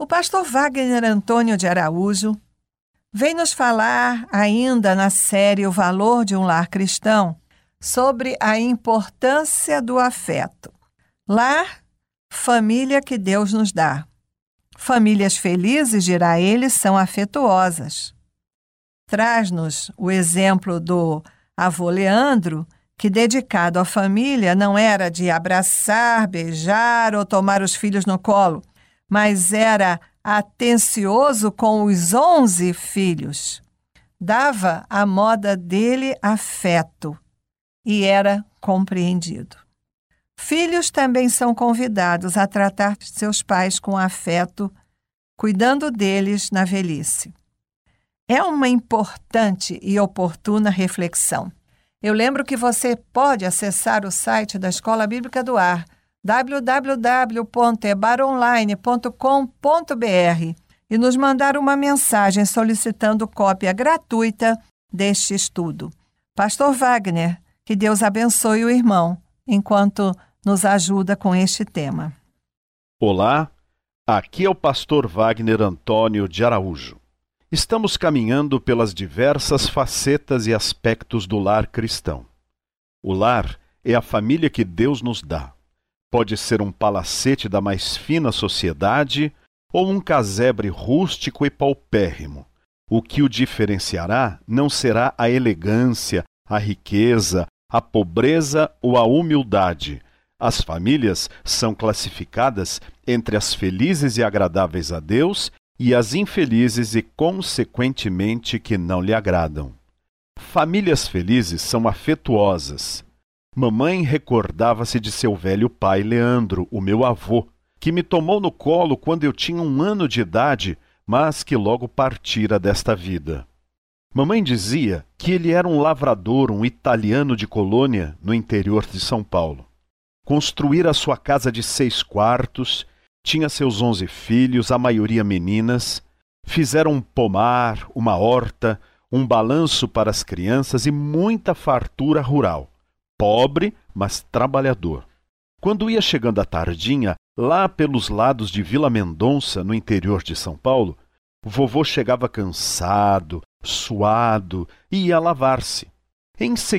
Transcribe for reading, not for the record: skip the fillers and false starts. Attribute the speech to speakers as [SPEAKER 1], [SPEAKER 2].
[SPEAKER 1] O pastor Wagner Antônio de Araújo vem nos falar, ainda na série O Valor de um Lar Cristão, sobre a importância do afeto. Lar, família que Deus nos dá. Famílias felizes, dirá ele, são afetuosas. Traz-nos o exemplo do avô Leandro, que, dedicado à família, não era de abraçar, beijar ou tomar os filhos no colo, mas era atencioso com os 11 filhos. Dava à moda dele afeto e era compreendido. Filhos também são convidados a tratar seus pais com afeto, cuidando deles na velhice. É uma importante e oportuna reflexão. Eu lembro que você pode acessar o site da Escola Bíblica do Ar, www.ebaronline.com.br, e nos mandar uma mensagem solicitando cópia gratuita deste estudo. Pastor Wagner, que Deus abençoe o irmão, enquanto nos ajuda com este tema.
[SPEAKER 2] Olá, aqui é o pastor Wagner Antônio de Araújo. Estamos caminhando pelas diversas facetas e aspectos do lar cristão. O lar é a família que Deus nos dá. Pode ser um palacete da mais fina sociedade ou um casebre rústico e paupérrimo. O que o diferenciará não será a elegância, a riqueza, a pobreza ou a humildade. As famílias são classificadas entre as felizes e agradáveis a Deus e as infelizes e, consequentemente, que não lhe agradam. Famílias felizes são afetuosas. Mamãe recordava-se de seu velho pai Leandro, o meu avô, que me tomou no colo quando eu tinha 1 ano de idade, mas que logo partira desta vida. Mamãe dizia que ele era um lavrador, um italiano de Colônia, no interior de São Paulo. Construíra sua casa de 6 quartos, tinha seus 11 filhos, a maioria meninas, fizeram um pomar, uma horta, um balanço para as crianças e muita fartura rural. Pobre, mas trabalhador. Quando ia chegando a tardinha, lá pelos lados de Vila Mendonça, no interior de São Paulo, vovô chegava cansado, suado e ia lavar-se. Em